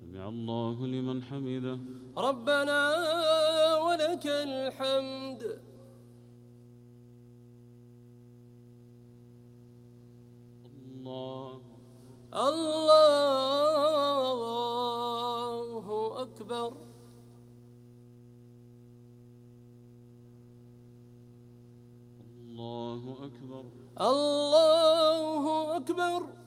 سمع الله لمن حمده. ربنا ولك الحمد. الله أكبر. الله أكبر. الله أكبر.